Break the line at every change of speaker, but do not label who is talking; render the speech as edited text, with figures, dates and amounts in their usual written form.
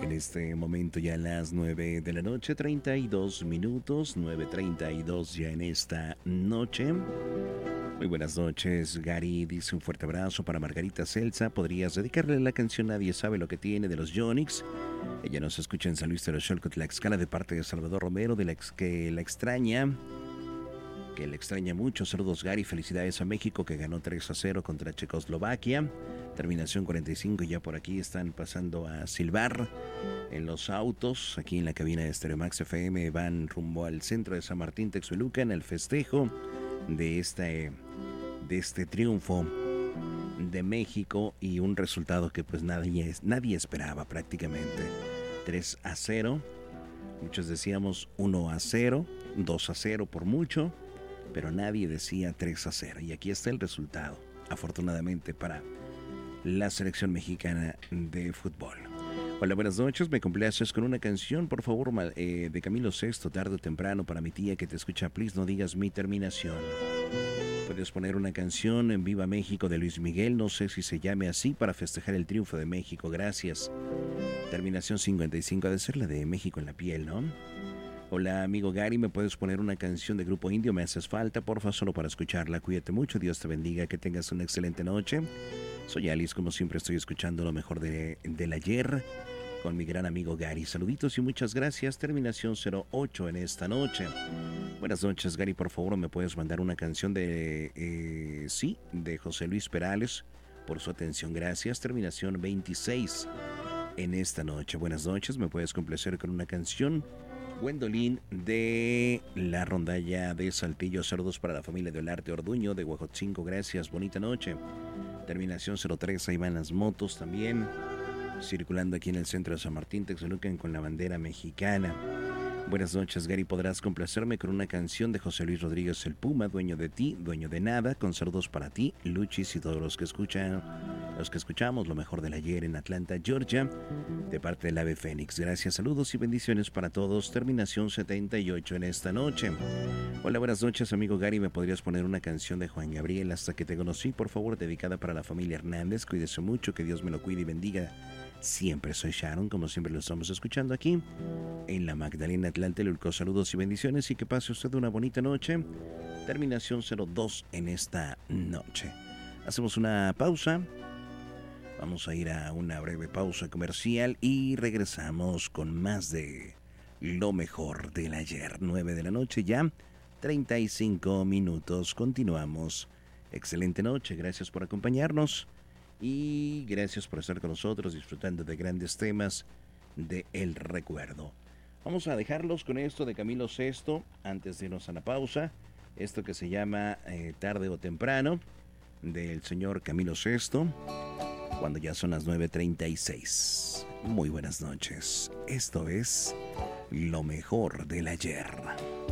En este momento ya las 9 de la noche, 32 minutos, 9:32 ya en esta noche. Muy buenas noches, Gary. Dice un fuerte abrazo para Margarita Celsa. ¿Podrías dedicarle la canción Nadie sabe lo que tiene de los Yonix? Ella nos escucha en San Luis de los Xolco, Tlaxcala, de parte de Salvador Romero, que la extraña mucho. Saludos, Gary. Felicidades a México, que ganó 3-0 contra Checoslovaquia. Terminación 45. Ya por aquí están pasando a silbar en los autos. Aquí en la cabina de Stereo Max FM van rumbo al centro de San Martín Texmelucan en el festejo de este triunfo de México, y un resultado que pues nadie esperaba prácticamente. 3-0. Muchos decíamos 1-0, 2-0 por mucho, pero nadie decía 3-0. Y aquí está el resultado, afortunadamente para la selección mexicana de fútbol. Hola, buenas noches. Me complaces con una canción, por favor, de Camilo Sesto, Tarde o Temprano, para mi tía que te escucha. Please, no digas mi terminación. Puedes poner una canción en Viva México de Luis Miguel, no sé si se llame así, para festejar el triunfo de México. Gracias. Terminación 55, ha de ser la de México en la piel, ¿no? Hola, amigo Gary, ¿me puedes poner una canción de Grupo Indio? Me haces falta, porfa, solo para escucharla. Cuídate mucho, Dios te bendiga, que tengas una excelente noche. Soy Alice, como siempre estoy escuchando lo mejor del ayer con mi gran amigo Gary. Saluditos y muchas gracias. Terminación 08 en esta noche. Buenas noches, Gary, por favor, ¿me puedes mandar una canción de José Luis Perales? Por su atención, gracias. Terminación 26 en esta noche. Buenas noches, ¿me puedes complacer con una canción? Gwendolyn de la rondalla de Saltillo. Saludos para la familia de Olarte Orduño de Huejotzingo. Gracias, bonita noche. Terminación 03, ahí van las motos también, circulando aquí en el centro de San Martín Texmelucan con la bandera mexicana. Buenas noches, Gary, ¿podrás complacerme con una canción de José Luis Rodríguez el Puma, Dueño de ti, dueño de nada? Con saludos para ti, Luchis, y todos los que escuchamos lo mejor del ayer en Atlanta, Georgia, de parte del Ave Fénix. Gracias, saludos y bendiciones para todos. Terminación 78 en esta noche. Hola, buenas noches, amigo Gary, ¿me podrías poner una canción de Juan Gabriel, Hasta que te conocí, por favor, dedicada para la familia Hernández? Cuídese mucho, que Dios me lo cuide y bendiga. Siempre soy Sharon, como siempre lo estamos escuchando aquí en la Magdalena Tlatelolco. Saludos y bendiciones, y que pase usted una bonita noche. Terminación 02 en esta noche. Hacemos una pausa. Vamos a ir a una breve pausa comercial y regresamos con más de lo mejor del ayer. 9 de la noche ya, 35 minutos. Continuamos. Excelente noche, gracias por acompañarnos. Y gracias por estar con nosotros disfrutando de grandes temas de el recuerdo. Vamos a dejarlos con esto de Camilo Sesto antes de irnos a la pausa. Esto que se llama Tarde o Temprano, del señor Camilo Sesto, cuando ya son las 9:36. Muy buenas noches. Esto es lo mejor del ayer.